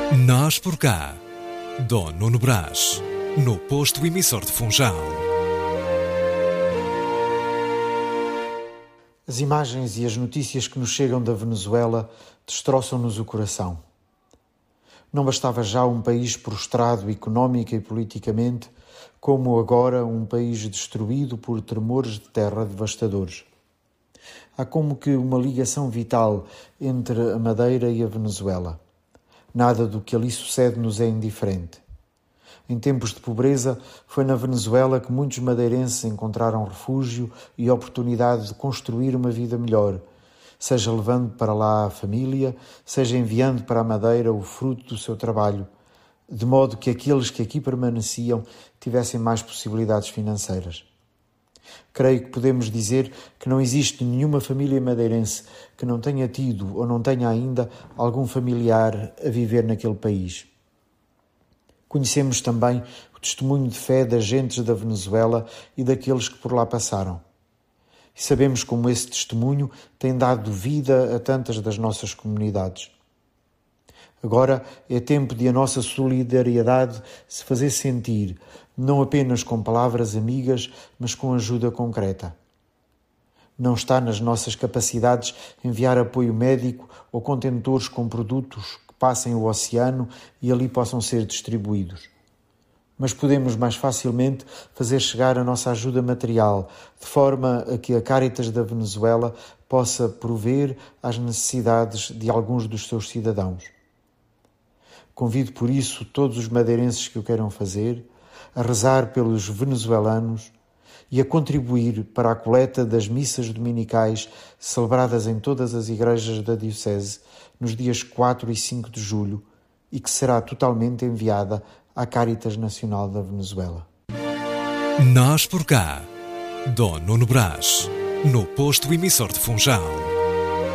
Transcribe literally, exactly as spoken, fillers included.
Nós por cá, Dom Nuno Brás, no posto emissor de Funchal. As imagens e as notícias que nos chegam da Venezuela destroçam-nos o coração. Não bastava já um país prostrado económica e politicamente, como agora um país destruído por tremores de terra devastadores. Há como que uma ligação vital entre a Madeira e a Venezuela. Nada do que ali sucede nos é indiferente. Em tempos de pobreza, foi na Venezuela que muitos madeirenses encontraram refúgio e oportunidade de construir uma vida melhor, seja levando para lá a família, seja enviando para a Madeira o fruto do seu trabalho, de modo que aqueles que aqui permaneciam tivessem mais possibilidades financeiras. Creio que podemos dizer que não existe nenhuma família madeirense que não tenha tido ou não tenha ainda algum familiar a viver naquele país. Conhecemos também o testemunho de fé das gentes da Venezuela e daqueles que por lá passaram. E sabemos como esse testemunho tem dado vida a tantas das nossas comunidades. Agora é tempo de a nossa solidariedade se fazer sentir, não apenas com palavras amigas, mas com ajuda concreta. Não está nas nossas capacidades enviar apoio médico ou contentores com produtos que passem o oceano e ali possam ser distribuídos. Mas podemos mais facilmente fazer chegar a nossa ajuda material, de forma a que a Cáritas da Venezuela possa prover às necessidades de alguns dos seus cidadãos. Convido por isso todos os madeirenses que o queiram fazer, a rezar pelos venezuelanos e a contribuir para a coleta das missas dominicais celebradas em todas as igrejas da Diocese nos dias quatro e cinco de julho e que será totalmente enviada à Cáritas Nacional da Venezuela. Nós por cá, Dom Nuno Brás, no posto emissor de Funchal.